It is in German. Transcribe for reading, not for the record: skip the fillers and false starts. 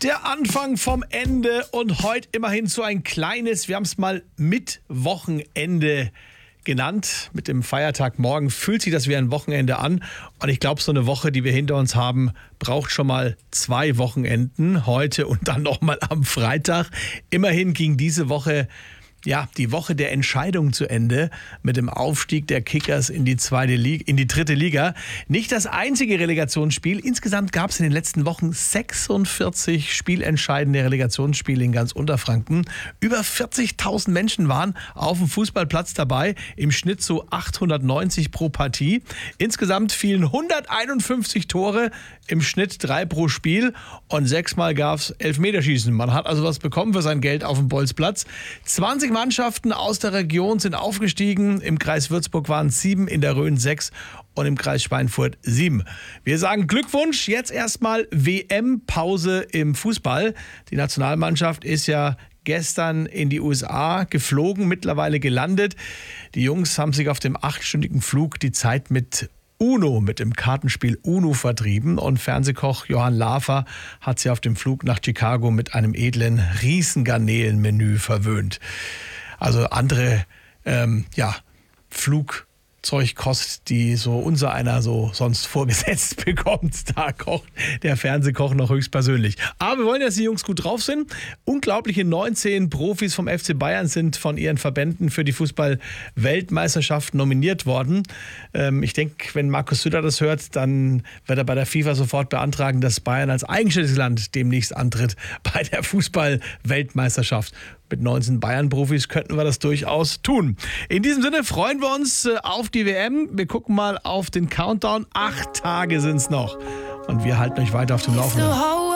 Der Anfang vom Ende und heute immerhin so ein kleines, wir haben es mal Mitwochenende genannt. Mit dem Feiertag morgen fühlt sich das wie ein Wochenende an. Und ich glaube, so eine Woche, die wir hinter uns haben, braucht schon mal 2 Wochenenden. Heute und dann nochmal am Freitag. Immerhin ging diese Woche die Woche der Entscheidung zu Ende mit dem Aufstieg der Kickers in die dritte Liga. Nicht das einzige Relegationsspiel. Insgesamt gab es in den letzten Wochen 46 spielentscheidende Relegationsspiele in ganz Unterfranken. Über 40.000 Menschen waren auf dem Fußballplatz dabei. Im Schnitt so 890 pro Partie. Insgesamt fielen 151 Tore, im Schnitt 3 pro Spiel. Und 6-mal gab es Elfmeterschießen. Man hat also was bekommen für sein Geld auf dem Bolzplatz. 20 Mannschaften aus der Region sind aufgestiegen. Im Kreis Würzburg waren es 7, in der Rhön 6 und im Kreis Schweinfurt 7. Wir sagen Glückwunsch. Jetzt erstmal WM-Pause im Fußball. Die Nationalmannschaft ist ja gestern in die USA geflogen, mittlerweile gelandet. Die Jungs haben sich auf dem 8-stündigen Flug die Zeit mit dem Kartenspiel Uno vertrieben, und Fernsehkoch Johann Lafer hat sie auf dem Flug nach Chicago mit einem edlen Riesengarnelenmenü verwöhnt. Also andere Flugzeugkost, die so unser einer so sonst vorgesetzt bekommt. Da kocht der Fernsehkoch noch höchstpersönlich. Aber wir wollen, dass die Jungs gut drauf sind. Unglaubliche 19 Profis vom FC Bayern sind von ihren Verbänden für die Fußball-Weltmeisterschaft nominiert worden. Ich denke, wenn Markus Söder das hört, dann wird er bei der FIFA sofort beantragen, dass Bayern als eigenständiges Land demnächst antritt bei der Fußball-Weltmeisterschaft. Mit 19 Bayern-Profis könnten wir das durchaus tun. In diesem Sinne freuen wir uns auf die WM. Wir gucken mal auf den Countdown. 8 Tage sind es noch. Und wir halten euch weiter auf dem Laufenden.